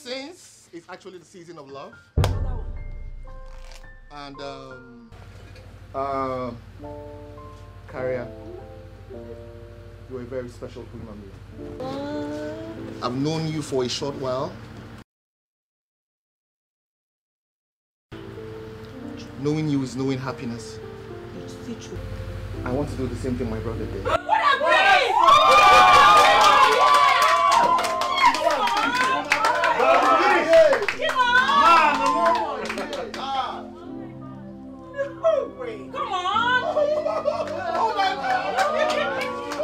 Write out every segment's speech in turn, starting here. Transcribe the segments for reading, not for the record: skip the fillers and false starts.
since it's actually the season of love, and Carrier, you're a very special human being. I've known you for a short while. Knowing you is knowing happiness. I want to do the same thing my brother did. Come on! Oh my God!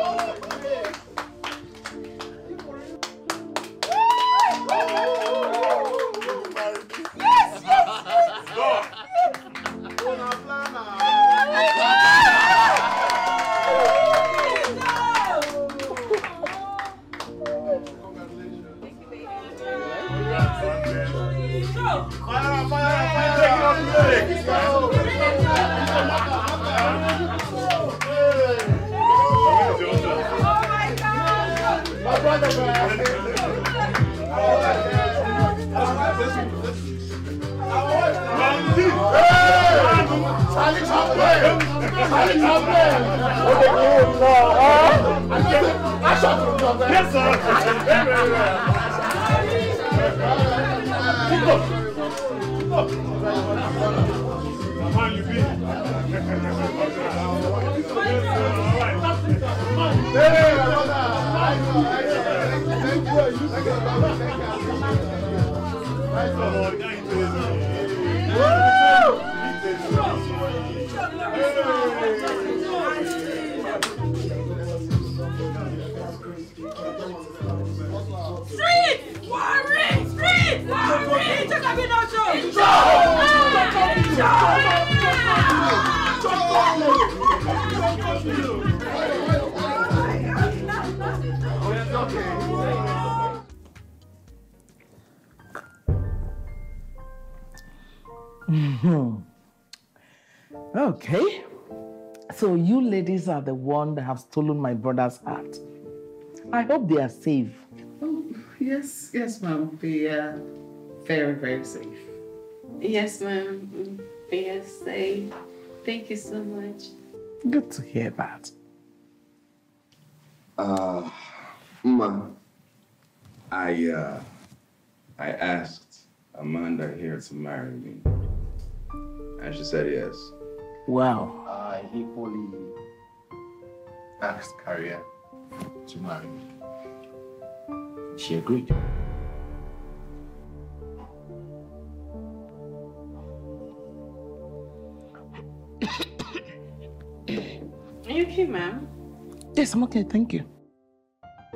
Yes, yes! Go! Yes, sir. Okay. So you ladies are the one that have stolen my brother's heart. I hope they are safe. Oh, yes, ma'am. They are very, very safe. Yes, ma'am. They are safe. Thank you so much. Good to hear that. Ma, I asked Amanda here to marry me, and she said yes. Wow. I equally asked Carrier to marry me. She agreed. Are you okay, ma'am? Yes, I'm okay, thank you.